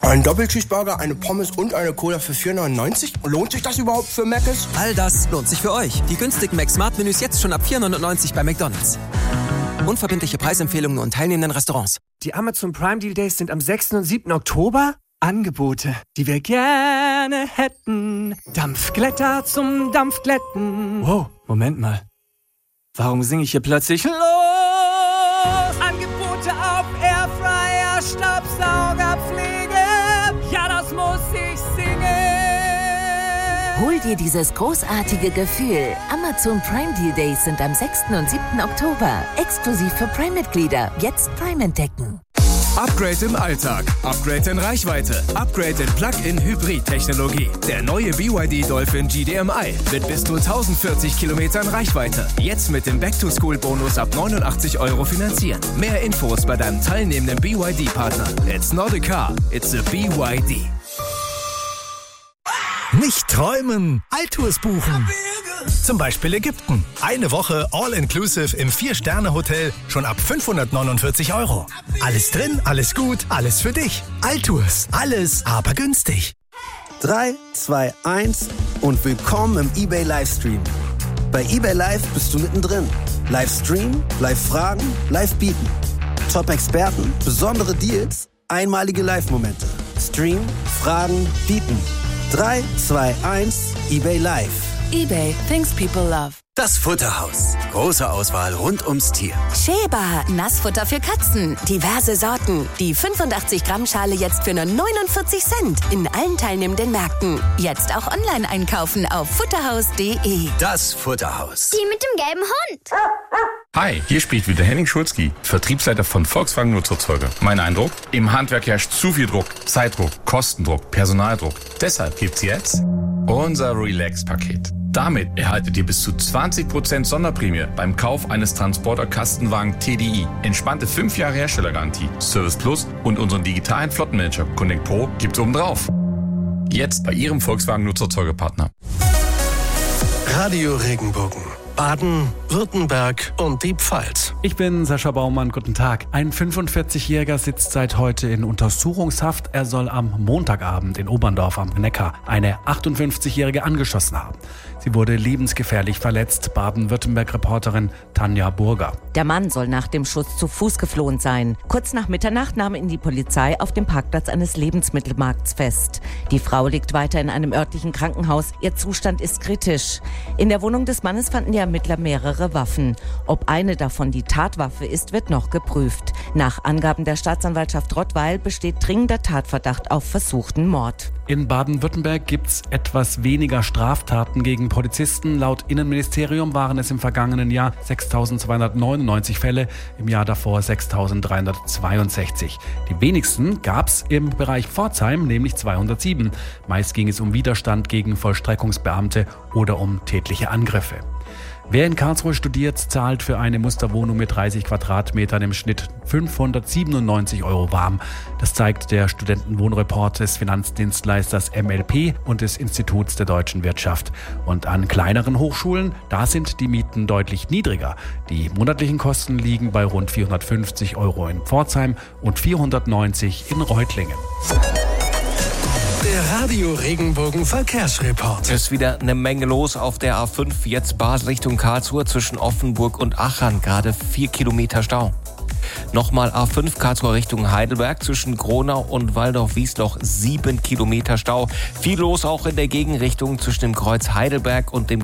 Ein Doppelcheeseburger, eine Pommes und eine Cola für 4,99? Lohnt sich das überhaupt für Mc's? All das lohnt sich für euch. Die günstigen Mac-Smart-Menüs jetzt schon ab 4,99 bei McDonald's. Unverbindliche Preisempfehlungen und teilnehmenden Restaurants. Die Amazon Prime Deal Days sind am 6. und 7. Oktober. Angebote, die wir gerne hätten. Dampfglätter zum Dampfglätten. Wow, Moment mal. Warum singe ich hier plötzlich los? Angebote auf Airfryer, Staubsaugerpflege. Ja, das muss ich singen. Hol dir dieses großartige Gefühl. Amazon Prime Deal Days sind am 6. und 7. Oktober. Exklusiv für Prime-Mitglieder. Jetzt Prime entdecken. Upgrade im Alltag, Upgrade in Reichweite, Upgrade in Plug-in-Hybrid-Technologie. Der neue BYD Dolphin GDMI mit bis zu 1040 Kilometern Reichweite. Jetzt mit dem Back-to-School-Bonus ab 89 € finanzieren. Mehr Infos bei deinem teilnehmenden BYD-Partner. It's not a car, it's a BYD. Nicht träumen, Altours buchen. Zum Beispiel Ägypten. Eine Woche All-Inclusive im 4-Sterne-Hotel schon ab 549 €. Alles drin, alles gut, alles für dich. Altours, alles aber günstig. 3, 2, 1 und willkommen im eBay Livestream. Bei eBay Live bist du mittendrin. Livestream, Live-Fragen, Live-Bieten. Top-Experten, besondere Deals, einmalige Live-Momente. Stream, Fragen, Bieten. 3, 2, 1, eBay Live. eBay, things people love. Das Futterhaus. Große Auswahl rund ums Tier. Sheba, Nassfutter für Katzen. Diverse Sorten. Die 85-Gramm-Schale jetzt für nur 49 Cent. In allen teilnehmenden Märkten. Jetzt auch online einkaufen auf futterhaus.de. Das Futterhaus. Die mit dem gelben Hund. Hi, hier spricht wieder Henning Schulzki, Vertriebsleiter von Volkswagen Nutzerzeuger. Mein Eindruck? Im Handwerk herrscht zu viel Druck, Zeitdruck, Kostendruck, Personaldruck. Deshalb gibt's jetzt unser Relax-Paket. Damit erhaltet ihr bis zu 20% Sonderprämie beim Kauf eines Transporter-Kastenwagen TDI. Entspannte 5 Jahre Herstellergarantie, Service Plus und unseren digitalen Flottenmanager Connect Pro gibt's obendrauf. Jetzt bei Ihrem Volkswagen Nutzerzeugerpartner. Radio Regenbogen. Baden, Württemberg und die Pfalz. Ich bin Sascha Baumann, guten Tag. Ein 45-Jähriger sitzt seit heute in Untersuchungshaft. Er soll am Montagabend in Oberndorf am Neckar eine 58-Jährige angeschossen haben. Sie wurde lebensgefährlich verletzt. Baden-Württemberg-Reporterin Tanja Burger. Der Mann soll nach dem Schuss zu Fuß geflohen sein. Kurz nach Mitternacht nahm ihn die Polizei auf dem Parkplatz eines Lebensmittelmarkts fest. Die Frau liegt weiter in einem örtlichen Krankenhaus. Ihr Zustand ist kritisch. In der Wohnung des Mannes fanden die Ermittler mehrere Waffen. Ob eine davon die Tatwaffe ist, wird noch geprüft. Nach Angaben der Staatsanwaltschaft Rottweil besteht dringender Tatverdacht auf versuchten Mord. In Baden-Württemberg gibt's etwas weniger Straftaten gegen Polizisten. Laut Innenministerium waren es im vergangenen Jahr 6.299 Fälle, im Jahr davor 6.362. Die wenigsten gab's im Bereich Pforzheim, nämlich 207. Meist ging es um Widerstand gegen Vollstreckungsbeamte oder um tätliche Angriffe. Wer in Karlsruhe studiert, zahlt für eine Musterwohnung mit 30 Quadratmetern im Schnitt 597 € warm. Das zeigt der Studentenwohnreport des Finanzdienstleisters MLP und des Instituts der deutschen Wirtschaft. Und an kleineren Hochschulen, da sind die Mieten deutlich niedriger. Die monatlichen Kosten liegen bei rund 450 € in Pforzheim und 490 in Reutlingen. Der Radio Regenbogen Verkehrsreport. Es ist wieder eine Menge los auf der A5, jetzt Basel Richtung Karlsruhe zwischen Offenburg und Aachen, gerade 4 Kilometer Stau. Nochmal A5 Karlsruhe Richtung Heidelberg zwischen Gronau und Waldorf-Wiesloch 7 Kilometer Stau. Viel los auch in der Gegenrichtung zwischen dem Kreuz Heidelberg und dem